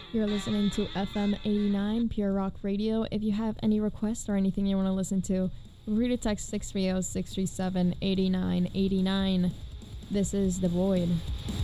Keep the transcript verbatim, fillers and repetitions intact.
You're listening to F M eighty-nine Pure Rock Radio. If you have any requests or anything you want to listen to, feel free to text six three zero, six three seven, eight nine eight nine. This is The Void.